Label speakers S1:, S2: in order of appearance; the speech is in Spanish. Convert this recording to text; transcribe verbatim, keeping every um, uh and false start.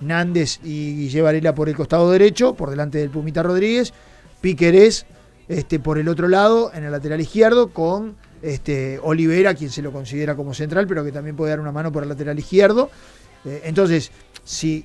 S1: Nández y Guille Varela por el costado derecho, por delante del Pumita Rodríguez, Piquerés este, por el otro lado, en el lateral izquierdo, con este, Olivera, quien se lo considera como central, pero que también puede dar una mano por el lateral izquierdo. Eh, entonces, si